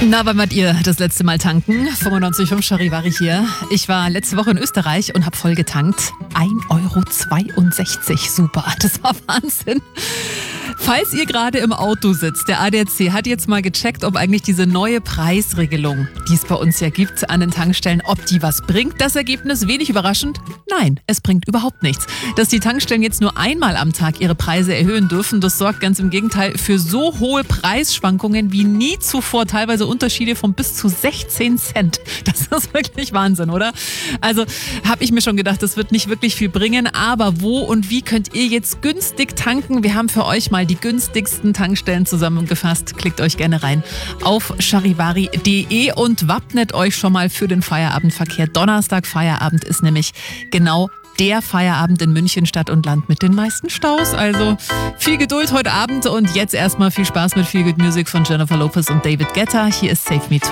Na, wann wart ihr das letzte Mal tanken? 95,5 Charivari hier. Ich war letzte Woche in Österreich und habe voll getankt. 1,62 €. Super, das war Wahnsinn. Falls ihr gerade im Auto sitzt, der ADAC hat jetzt mal gecheckt, ob eigentlich diese neue Preisregelung, die es bei uns ja gibt an den Tankstellen, ob die was bringt. Das Ergebnis wenig überraschend. Nein, es bringt überhaupt nichts. Dass die Tankstellen jetzt nur einmal am Tag ihre Preise erhöhen dürfen, das sorgt ganz im Gegenteil für so hohe Preisschwankungen wie nie zuvor. Teilweise Unterschiede von bis zu 16 Cent. Das ist wirklich Wahnsinn, oder? Also habe ich mir schon gedacht, das wird nicht wirklich viel bringen. Aber wo und wie könnt ihr jetzt günstig tanken? Wir haben für euch mal die günstigsten Tankstellen zusammengefasst. Klickt euch gerne rein auf charivari.de und wappnet euch schon mal für den Feierabendverkehr. Donnerstag Feierabend ist nämlich genau der Feierabend in München Stadt und Land mit den meisten Staus. Also viel Geduld heute Abend und jetzt erstmal viel Spaß mit Feel Good Music von Jennifer Lopez und David Guetta. Hier ist Save Me Tonight.